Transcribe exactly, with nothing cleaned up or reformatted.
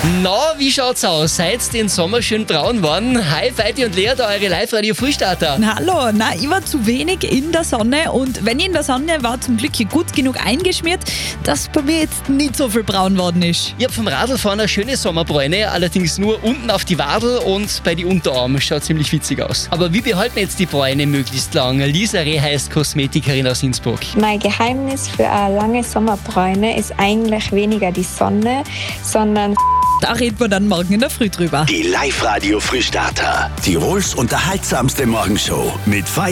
Na, wie schaut's aus? Seid den Sommer schön braun geworden? Hi, Feiti und Lea, da eure Live-Radio-Frühstarter. Hallo, na, ich war zu wenig in der Sonne und wenn ich in der Sonne war, zum Glück gut genug eingeschmiert, dass bei mir jetzt nicht so viel braun worden ist. Ich hab vom Radlfahren eine schöne Sommerbräune, allerdings nur unten auf die Wadel und bei die Unterarme. Schaut ziemlich witzig aus. Aber wie behalten wir jetzt die Bräune möglichst lang? Lisa Reh heißt Kosmetikerin aus Innsbruck. Mein Geheimnis für eine lange Sommerbräune ist eigentlich weniger die Sonne, sondern Da reden wir dann morgen in der Früh drüber. Die Live-Radio Frühstarter. Tirols unterhaltsamste Morgenshow mit